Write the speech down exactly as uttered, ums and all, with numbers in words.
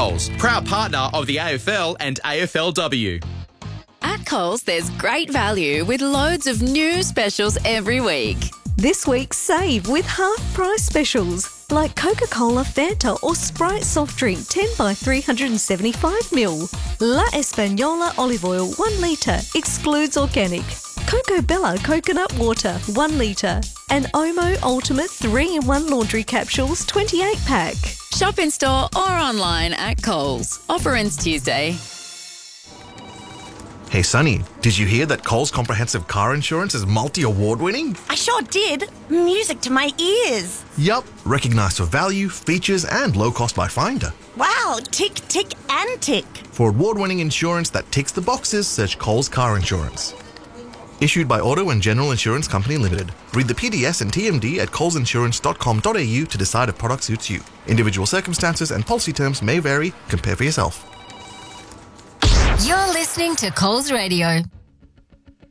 Coles, proud partner of the A F L and A F L W. At Coles, there's great value with loads of new specials every week. This week, save with half-price specials like Coca-Cola, Fanta or Sprite soft drink ten by three hundred seventy-five milliliters. La Española olive oil one litre, excludes organic. Coco Bella coconut water one litre. And Omo Ultimate three in one laundry capsules twenty-eight pack. Shop in store or online at Coles. Offer ends Tuesday. Hey, Sonny, did you hear that Coles Comprehensive Car Insurance is multi-award winning? I sure did. Music to my ears. Yup, recognised for value, features and low cost by Finder. Wow, tick, tick and tick. For award-winning insurance that ticks the boxes, search Coles Car Insurance. Issued by Auto and General Insurance Company Limited. Read the P D S and T M D at coles insurance dot com dot a u to decide if product suits you. Individual circumstances and policy terms may vary. Compare for yourself. You're listening to Coles Radio.